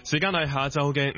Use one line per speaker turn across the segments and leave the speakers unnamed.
時間係下晝嘅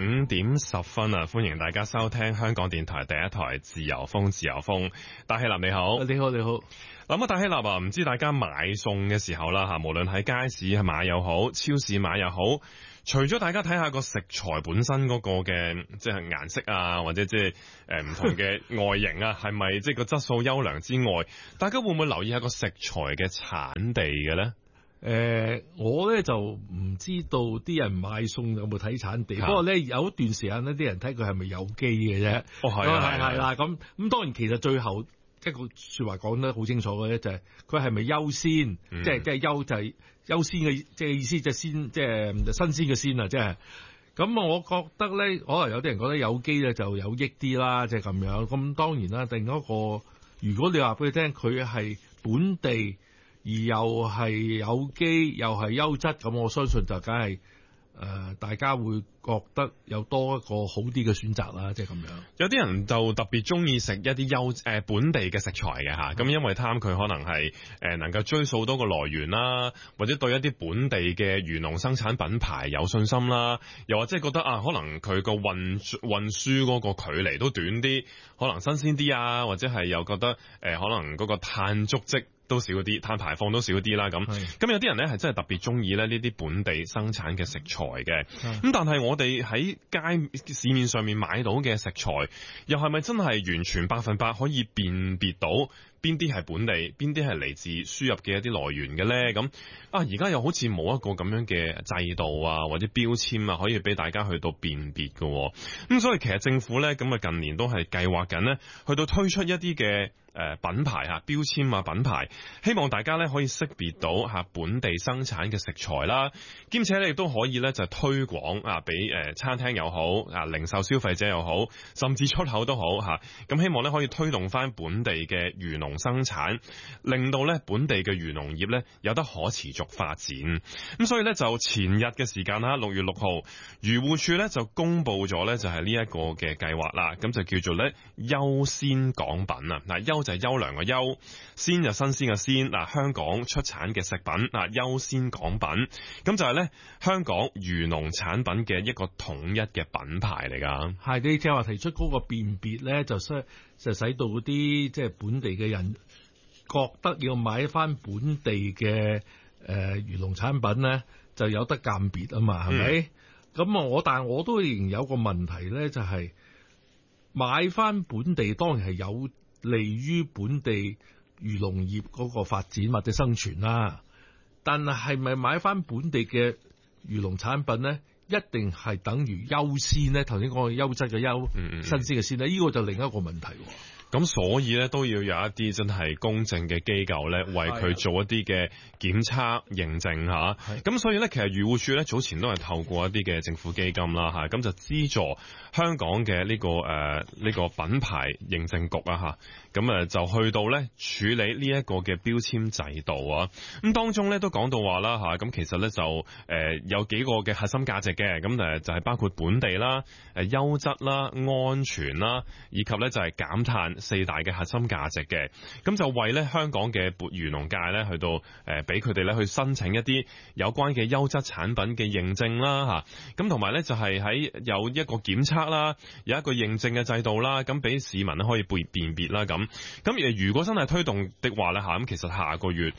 5:10啊！歡迎大家收聽香港電台第一台自由風，自由風。戴希立你好，
你好，你好。
咁啊，戴希立啊，唔知大家買餸嘅時候啦吓，無論喺街市買又好，超市買又好，除咗大家睇下個食材本身嗰個嘅即係顏色啊，或者即係唔同嘅外形啊，係咪即係個質素優良之外，大家會唔會留意下個食材嘅產地嘅咧？
我咧就唔知道啲人買餸有冇睇產地，不過咧有一段時間呢啲人睇佢係咪有機嘅啫。
哦，係
啦，咁當然其實最後一個說話講得好清楚嘅咧，就係佢係咪優先，即係優就係優先嘅，即係意思就先即係新鮮嘅先啊，即係。咁我覺得咧，可能有啲人覺得有機咧就有益啲啦，即係咁樣。咁當然啦，另一個如果你話俾佢聽，佢係本地。而又係有機又係優質，咁我相信就梗係大家會覺得有多一個好啲嘅選擇啦，即係咁樣。
有啲人就特別中意食一啲本地嘅食材嘅吓，咁因為貪佢可能係能夠追溯到個來源啦，或者對一啲本地嘅漁農生產品牌有信心啦，又或者覺得可能佢個運輸嗰個距離都短啲，可能新鮮啲啊，或者係又覺得可能嗰個碳足跡都少啲，碳排放都少啲啦。咁有啲人咧係真係特別中意咧呢啲本地生產嘅食材嘅。咁但係我哋喺市面上面買到嘅食材，又係咪真係完全100%可以辨別到邊啲係本地，邊啲係嚟自輸入嘅一啲來源嘅咧？咁而家又好似冇一個咁樣嘅制度啊，或者標籤啊，可以俾大家去到辨別嘅。咁所以其實政府咧咁近年都係計劃緊咧，去到推出一啲嘅品牌標籤啊品牌，希望大家咧可以識別到本地生產嘅食材啦，兼且咧亦都可以咧就推廣俾餐廳又好零售消費者又好，甚至出口都好咁希望咧可以推動翻本地嘅漁農生產，令到咧本地嘅漁農業咧有得可持續發展。咁所以咧就前日嘅時間6月6號，漁護署咧就公布咗咧就係呢一個嘅計劃啦，咁就叫做咧優鮮港品啊。優就係優良嘅優，鮮就新鮮嘅鮮。香港出產嘅食品優鮮港品，咁就係咧香港漁農產品嘅一個統一嘅品牌嚟噶。
係你正話提出嗰個辨別咧，就使到嗰啲即係本地嘅人覺得要買翻本地嘅漁農產品咧，就有得鑑別啊嘛，係咪？咁但係我都仍然有個問題咧，就係買翻本地當然係有利於本地漁農業嗰個發展或者生存啦，但係咪買翻本地嘅漁農產品咧，一定係等於優先咧？頭先講嘅優質嘅優，新鮮嘅鮮咧，呢個就另一個問題。
咁所以咧都要有一啲真係公正嘅機構咧，為佢做一啲嘅檢測認證吓。咁所以咧，其實漁護署咧早前都係透過一啲嘅政府基金啦吓，咁就資助香港嘅呢個品牌認證局啊吓，咁就去到咧處理呢一個嘅標籤制度啊。咁當中咧都講到話啦吓，咁其實咧就有幾個嘅核心價值嘅，咁就係包括本地啦、優質啦、安全啦，以及咧就係減碳4大嘅核心價值嘅。咁就為咧香港嘅漁農界咧去到俾佢哋咧去申請一啲有關嘅優質產品嘅認證啦吓，咁同埋咧就係喺有一個檢測啦，有一個認證嘅制度啦，咁俾市民咧可以辨別啦咁。如果真係推動的話咧吓，咁其實下個月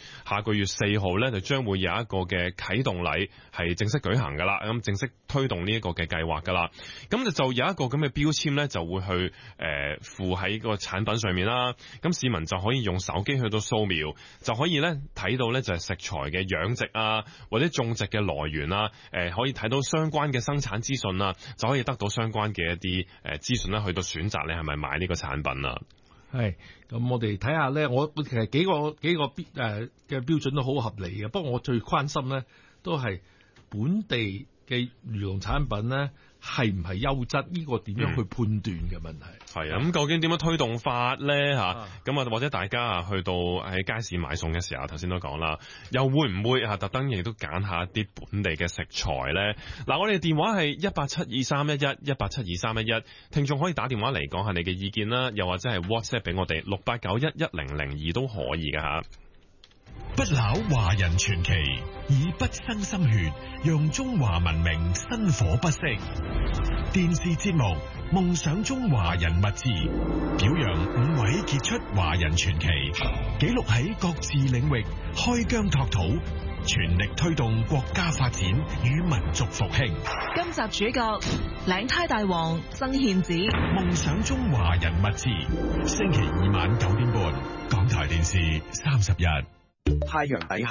4號咧就將會有一個嘅啟動禮係正式舉行噶啦，咁正式推動呢一個嘅計劃噶啦。咁就有一個咁嘅標籤咧就會去附喺個產品上面啦，咁市民就可以用手機去到掃描，就可以咧睇到咧就係食材嘅養殖啊，或者種植嘅來源啊，可以睇到相關嘅生產資訊啊，就可以得到相關嘅一啲資訊咧，去到選擇你係咪買呢個產品啊。
係，咁我哋睇下咧，我其實幾個嘅標準都好合理嘅，不過我最關心咧都係本地嘅漁農產品咧係唔係優質，呢個點樣去判斷嘅問題。
係啊，咁究竟點樣推動法咧吓？咁或者大家去到喺街市買餸嘅時候，頭先都講啦，又會唔會特登亦都揀下啲本地嘅食材咧？嗱，我哋電話係1872311，1872311，聽眾可以打電話嚟講下你嘅意見啦，又或者係 WhatsApp 俾我哋68911002都可以㗎吓。
不朽華人傳奇，以畢生心血，讓中華文明薪火不息。電視節目《夢想中華人物誌》，表揚5位傑出華人傳奇，記錄喺各自領域開疆拓土，全力推動國家發展與民族復興。
今集主角領呔大王曾憲梓。
夢想中華人物誌，星期二晚9點半，港台電視31。
太陽底下